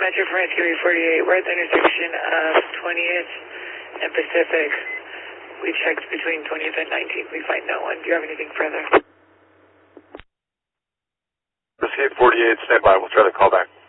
Metro France Curie 48. We're at the intersection of 20th and Pacific. We checked between 20th and 19th. We find no one. Do you have anything further? Escape 48, stand by. We'll try to call back.